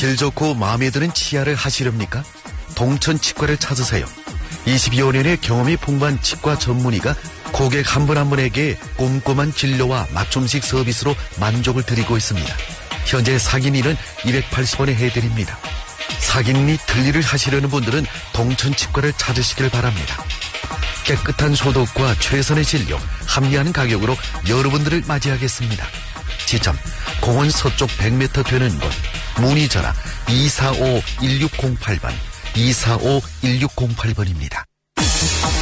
질 좋고 마음에 드는 치아를 하시렵니까? 동천 치과를 찾으세요. 22여 년의 경험이 풍부한 치과 전문의가 고객 한 분 한 분에게 꼼꼼한 진료와 맞춤식 서비스로 만족을 드리고 있습니다. 현재 사기니는 280원에 해드립니다. 사기니 틀니를 하시려는 분들은 동천 치과를 찾으시길 바랍니다. 깨끗한 소독과 최선의 진료, 합리한 가격으로 여러분들을 맞이하겠습니다. 지점, 공원 서쪽 100m 되는 곳. 문의 전화 245-1608번, 245-1608번입니다.